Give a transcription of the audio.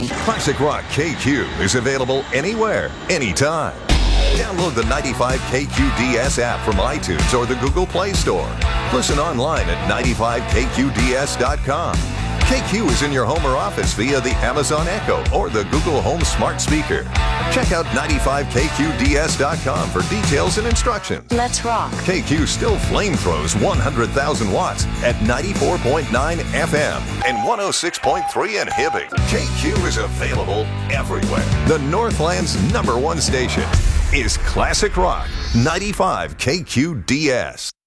Classic Rock KQ is available anywhere, anytime. Download the 95KQDS app from iTunes or the Google Play Store. Listen online at 95KQDS.com. KQ is in your home or office via the Amazon Echo or the Google Home Smart Speaker. Check out 95KQDS.com for details and instructions. Let's rock. KQ still flamethrows 100,000 watts at 94.9 FM and 106.3 in Hibbing. KQ is available everywhere. The Northland's #1 station is Classic Rock 95 KQDS.